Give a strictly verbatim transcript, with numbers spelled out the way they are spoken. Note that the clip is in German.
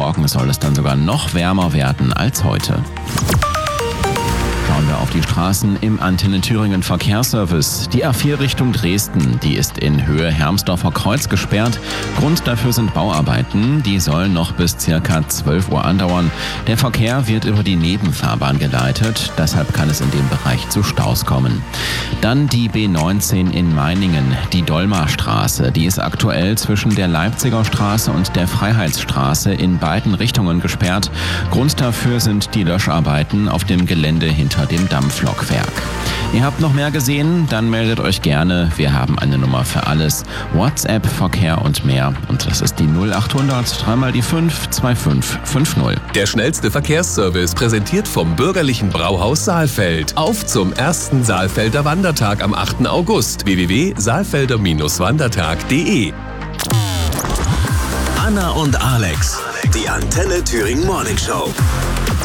morgen soll es dann sogar noch wärmer werden als heute. Schauen wir auf die Straßen im Antenne Thüringen Verkehrsservice. Die A vier Richtung Dresden, die ist in Höhe Hermsdorfer Kreuz gesperrt. Grund dafür sind Bauarbeiten, die sollen noch bis ca. zwölf Uhr andauern. Der Verkehr wird über die Nebenfahrbahn geleitet, deshalb kann es in dem Bereich zu Staus kommen. Dann die B neunzehn in Meiningen, die Dolmarstraße, die ist aktuell zwischen der Leipziger Straße und der Freiheitsstraße in beiden Richtungen gesperrt. Grund dafür sind die Löscharbeiten auf dem Gelände hinter dem Dampflokwerk. Ihr habt noch mehr gesehen? Dann meldet euch gerne. Wir haben eine Nummer für alles. WhatsApp, Verkehr und mehr. Und das ist die null achthundert drei mal die fünf zwei fünf fünf null. Der schnellste Verkehrsservice, präsentiert vom bürgerlichen Brauhaus Saalfeld. Auf zum ersten Saalfelder Wandertag am achten August. w w w punkt saalfelder wandertag punkt de. Anna und Alex, die Antenne Thüringen Morning Show.